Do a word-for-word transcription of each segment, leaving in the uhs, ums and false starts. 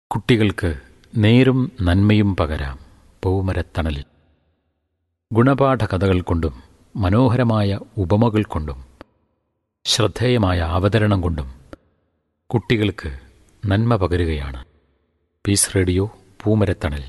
കുട്ടികൾക്ക് നേരും നന്മയും പകരാം പൂമരത്തണലിൽ. ഗുണപാഠ കഥകൾ കൊണ്ടും മനോഹരമായ ഉപമകൾ കൊണ്ടും ശ്രദ്ധേയമായ അവതരണം കൊണ്ടും കുട്ടികൾക്ക് നന്മ പകരുകയാണ് പീസ് റേഡിയോ പൂമരത്തണൽ.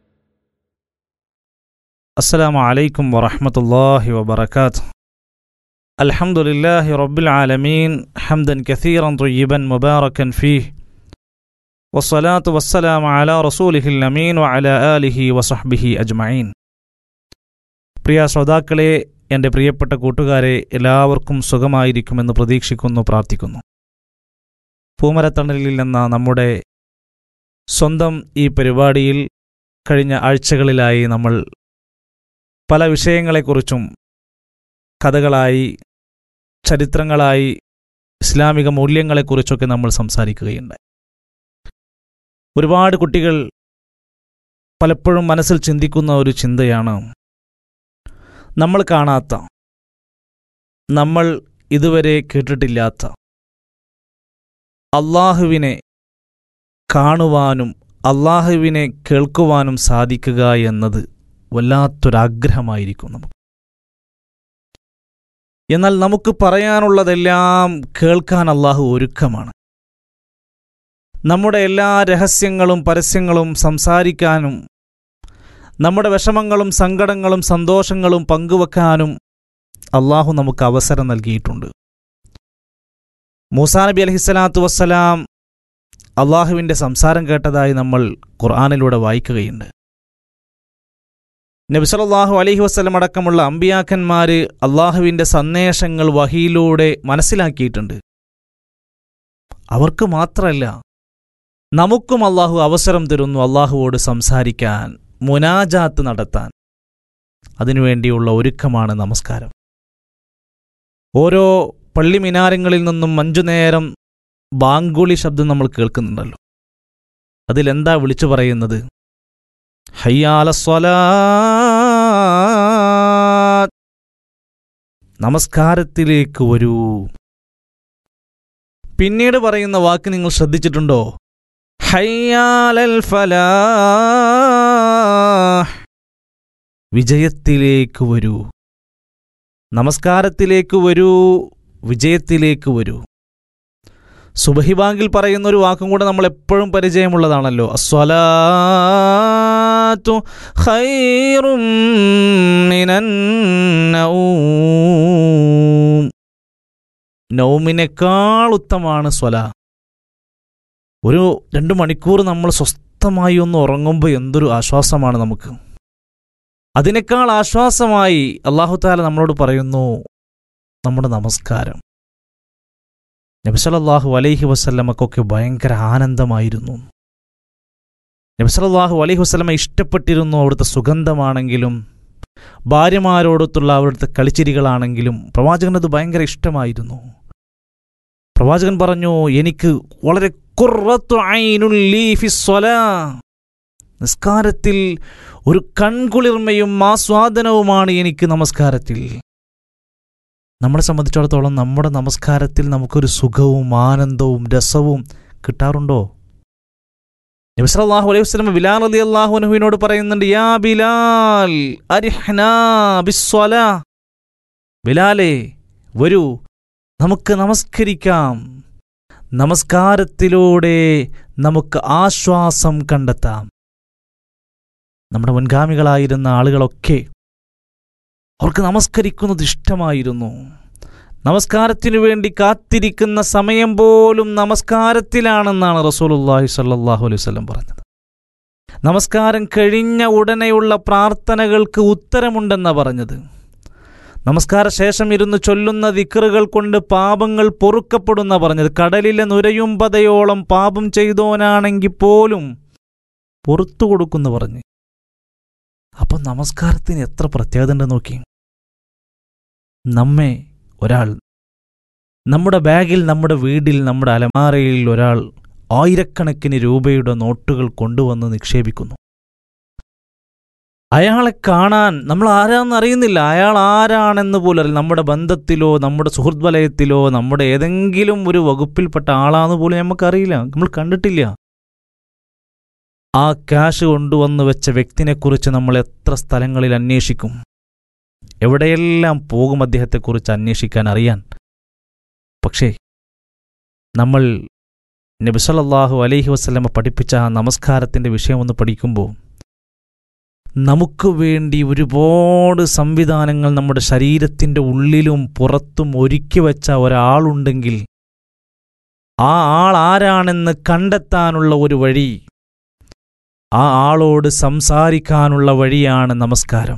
അസ്സലാമു അലൈക്കും വറഹ്മത്തുള്ളാഹി വബറകാതുഹു. അൽഹംദുലില്ലാഹി റബ്ബിൽ ആലമീൻ ഹംദൻ കസീറൻ ത്വയ്യിബൻ മുബാറകൻ ഫീഹ് വസ്സലാത്തു വസ്സലാമു അലാ റസൂലിഹിൽ അമീൻ വഅലാ ആലിഹി വസഹ്ബിഹി അജ്മഈൻ. പ്രിയ ശ്രോതാക്കളെ, എൻ്റെ പ്രിയപ്പെട്ട കൂട്ടുകാരെ, എല്ലാവർക്കും സുഖമായിരിക്കുമെന്ന് പ്രതീക്ഷിക്കുന്നു, പ്രാർത്ഥിക്കുന്നു. പൂമരത്തണലിൽ എന്ന നമ്മുടെ സ്വന്തം ഈ പരിപാടിയിൽ കഴിഞ്ഞ ആഴ്ചകളിലായി നമ്മൾ പല വിഷയങ്ങളെക്കുറിച്ചും കഥകളായി, ചരിത്രങ്ങളായി, ഇസ്ലാമിക മൂല്യങ്ങളെക്കുറിച്ചൊക്കെ നമ്മൾ സംസാരിക്കുകയുണ്ടായി. ഒരുപാട് കുട്ടികൾ പലപ്പോഴും മനസ്സിൽ ചിന്തിക്കുന്ന ഒരു ചിന്തയാണ്, നമ്മൾ കാണാത്ത, നമ്മൾ ഇതുവരെ കേട്ടിട്ടില്ലാത്ത അള്ളാഹുവിനെ കാണുവാനും അള്ളാഹുവിനെ കേൾക്കുവാനും സാധിക്കുക എന്നത് വല്ലാത്തൊരാഗ്രഹമായിരിക്കും നമുക്ക്. എന്നാൽ നമുക്ക് പറയാനുള്ളതെല്ലാം കേൾക്കാൻ അള്ളാഹു ഒരുക്കമാണ്. നമ്മുടെ എല്ലാ രഹസ്യങ്ങളും പരസ്യങ്ങളും സംസാരിക്കാനും നമ്മുടെ വിഷമങ്ങളും സങ്കടങ്ങളും സന്തോഷങ്ങളും പങ്കുവെക്കാനും അള്ളാഹു നമുക്ക് അവസരം നൽകിയിട്ടുണ്ട്. മൂസാ നബി അലൈഹിസ്സലാത്തു വസ്സലാം അള്ളാഹുവിൻ്റെ സംസാരം കേട്ടതായി നമ്മൾ ഖുർആനിലൂടെ വായിക്കുകയുണ്ട്. നബി സല്ലല്ലാഹു അലൈഹി വസല്ലം അടക്കമുള്ള അമ്പിയാക്കന്മാർ അള്ളാഹുവിൻ്റെ സന്ദേശങ്ങൾ വഹിയിലൂടെ മനസ്സിലാക്കിയിട്ടുണ്ട്. അവർക്ക് മാത്രമല്ല, നമുക്കും അള്ളാഹു അവസരം തരുന്നു അള്ളാഹുവോട് സംസാരിക്കാൻ, മുനാജാത്ത് നടത്താൻ. അതിനുവേണ്ടിയുള്ള ഒരുക്കമാണ് നമസ്കാരം. ഓരോ പള്ളി മിനാരങ്ങളിൽ നിന്നും അഞ്ചു നേരം ബാങ്കുളി ശബ്ദം നമ്മൾ കേൾക്കുന്നുണ്ടല്ലോ. അതിലെന്താ വിളിച്ചു പറയുന്നത്? ഹയ്യാല സ്വലാത്ത്, നമസ്കാരത്തിലേക്ക് വരൂ. പിന്നീട് പറയുന്ന വാക്ക് നിങ്ങൾ ശ്രദ്ധിച്ചിട്ടുണ്ടോ? ഹയ്യാലൽ ഫലാഹ്, വിജയത്തിലേക്ക് വരൂ. നമസ്കാരത്തിലേക്ക് വരൂ, വിജയത്തിലേക്ക് വരൂ. സുബഹി ബാങ്കിൽ പറയുന്ന ഒരു വാക്കും കൂടെ നമ്മൾ എപ്പോഴും പരിചയമുള്ളതാണല്ലോ, അസ്സലാത്തു ഖൈറും മിനൻ നൗം. നൗമിനേക്കാൾ ഉത്തമമാണ് സ്വലാ. ഒരു രണ്ട് മണിക്കൂർ നമ്മൾ സ്വസ്ഥമായി ഒന്ന് ഉറങ്ങുമ്പോൾ എന്തൊരു ആശ്വാസമാണ് നമുക്ക്. അതിനേക്കാൾ ആശ്വാസമായി അല്ലാഹു തആല നമ്മളോട് പറയുന്നു നമ്മുടെ നമസ്കാരം. നബി സല്ലല്ലാഹു അലൈഹി വസല്ലമക്കൊക്കെ ഭയങ്കര ആനന്ദമായിരുന്നു. നബി സല്ലല്ലാഹു അലൈഹി വസല്ലമ ഇഷ്ടപ്പെട്ടിരുന്നു അവിടുത്തെ സുഗന്ധമാണെങ്കിലും ഭാര്യമാരോടൊത്തുള്ള അവിടുത്തെ കളിച്ചിരികളാണെങ്കിലും പ്രവാചകനത് ഭയങ്കര ഇഷ്ടമായിരുന്നു. പ്രവാചകൻ പറഞ്ഞു, എനിക്ക് വളരെ ഖുർറത്തു ഐനുൻ ലീ ഫിസ്സലാ, നിസ്കാരത്തിൽ ഒരു കൺകുളിർമയും ആസ്വാദനവുമാണ് എനിക്ക് നമസ്കാരത്തിൽ. നമ്മളെ സംബന്ധിച്ചിടത്തോളം നമ്മുടെ നമസ്കാരത്തിൽ നമുക്കൊരു സുഖവും ആനന്ദവും രസവും കിട്ടാറുണ്ടോ? നബി സല്ലല്ലാഹു അലൈഹി വസല്ലം ബിലാൽ റളിയല്ലാഹു അൻഹുവിനോട് പറയുന്നുണ്ട്, യാ ബിലാൽ അരിഹ്നാ ബിസ്സലാ, ബിലാലേ വരൂ, നമുക്ക് നമസ്കരിക്കാം. നമസ്കാരത്തിലൂടെ നമുക്ക് ആശ്വാസം കണ്ടെത്താം. നമ്മുടെ മുൻഗാമികളായിരുന്ന ആളുകളൊക്കെ അവർക്ക് നമസ്കരിക്കുന്നത് ഇഷ്ടമായിരുന്നു. നമസ്കാരത്തിനു വേണ്ടി കാത്തിരിക്കുന്ന സമയം പോലും നമസ്കാരത്തിലാണെന്നാണ് റസൂലുള്ളാഹി സ്വല്ലല്ലാഹു അലൈഹി വസല്ലം പറഞ്ഞത്. നമസ്കാരം കഴിഞ്ഞ ഉടനെയുള്ള പ്രാർത്ഥനകൾക്ക് ഉത്തരമുണ്ടെന്നാണ് പറഞ്ഞത്. നമസ്കാര ശേഷം ഇരുന്ന് ചൊല്ലുന്ന ദിക്റുകൾ കൊണ്ട് പാപങ്ങൾ പൊറുക്കപ്പെടുന്ന പറഞ്ഞത്. കടലിലെ നുരയും പതയോളം പാപം ചെയ്തോനാണെങ്കിൽ പോലും പൊറത്തു കൊടുക്കുന്നു പറഞ്ഞ്. അപ്പം നമസ്കാരത്തിന് എത്ര പ്രത്യേകത ഉണ്ട് നോക്കി. നമ്മെ ഒരാൾ നമ്മുടെ ബാഗിൽ, നമ്മുടെ വീട്ടിൽ, നമ്മുടെ അലമാരയിൽ ഒരാൾ ആയിരക്കണക്കിന് രൂപയുടെ നോട്ടുകൾ കൊണ്ടുവന്ന് നിക്ഷേപിക്കുന്നു. അയാളെ കാണാൻ നമ്മൾ ആരാണെന്ന് അറിയുന്നില്ല. അയാൾ ആരാണെന്ന് പോലും നമ്മുടെ ബന്ധത്തിലോ നമ്മുടെ സുഹൃത്ത് വലയത്തിലോ നമ്മുടെ ഏതെങ്കിലും ഒരു വകുപ്പിൽപ്പെട്ട ആളാണെന്ന് പോലും നമുക്കറിയില്ല, നമ്മൾ കണ്ടിട്ടില്ല. ആ ക്യാഷ് കൊണ്ടുവന്ന് വെച്ച വ്യക്തിനെക്കുറിച്ച് നമ്മൾ എത്ര സ്ഥലങ്ങളിൽ അന്വേഷിക്കും, എവിടെയെല്ലാം പോകും അദ്ദേഹത്തെക്കുറിച്ച് അന്വേഷിക്കാൻ, അറിയാൻ. പക്ഷേ നമ്മൾ നബി സല്ലല്ലാഹു അലൈഹി വസല്ലമ പഠിപ്പിച്ച ആ നമസ്കാരത്തിൻ്റെ വിഷയമൊന്ന് പഠിക്കുമ്പോൾ നമുക്ക് വേണ്ടി ഒരുപാട് സംവിധാനങ്ങൾ നമ്മുടെ ശരീരത്തിൻ്റെ ഉള്ളിലും പുറത്തും ഒരുക്കി വെച്ച ഒരാളുണ്ടെങ്കിൽ ആ ആൾ ആരാണെന്ന് കണ്ടെത്താനുള്ള ഒരു വഴി, ആ ആളോട് സംസാരിക്കാനുള്ള വഴിയാണ് നമസ്കാരം.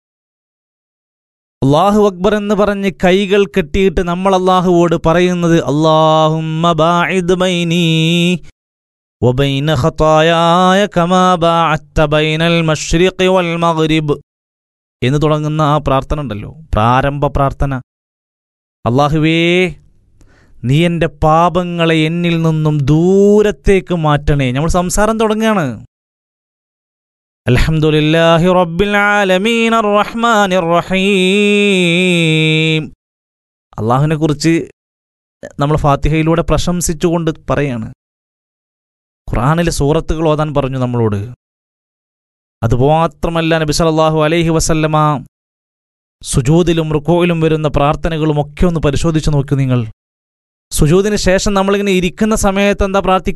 അല്ലാഹു അക്ബർ എന്ന് പറഞ്ഞ് കൈകൾ കെട്ടിയിട്ട് നമ്മൾ അല്ലാഹുവോട് പറയുന്നത് അല്ലാഹുമ്മ ബാഇദ് ബൈനീ വബൈന ഖതായായ കമാ ബഅഅത്ത ബൈനൽ മശ്രിഖി വൽ മഗ്രിബ് എന്ന് തുടങ്ങുന്ന ആ പ്രാർത്ഥന ഉണ്ടല്ലോ, പ്രാരംഭ പ്രാർത്ഥന. അല്ലാഹുവേ, നീ എൻ്റെ പാപങ്ങളെ എന്നിൽ നിന്നും ദൂരത്തേക്ക് മാറ്റണേ. നമ്മൾ സംസാരം തുടങ്ങുകയാണ്. അൽഹംദുലില്ലാഹി റബ്ബിൽ ആലമീൻ അർറഹ്മാനിർ റഹീം. അള്ളാഹുവിനെ കുറിച്ച് നമ്മൾ ഫാത്തിഹയിലൂടെ പ്രശംസിച്ചുകൊണ്ട് പറയാണ്. ഖുർആനിലെ സൂറത്തുകൾ ഓതാൻ പറഞ്ഞു നമ്മളോട്. അതുമാത്രമല്ല, നബി സല്ലല്ലാഹു അലൈഹി വസല്ലമ സുജൂദിലും റുകൂഇലും വരുന്ന പ്രാർത്ഥനകളും ഒക്കെ ഒന്ന് പരിശോധിച്ച് നോക്കൂ നിങ്ങൾ. സുജൂദിന് ശേഷം നമ്മളിങ്ങനെ ഇരിക്കുന്ന സമയത്ത് എന്താ പ്രാർത്ഥിക്കുക?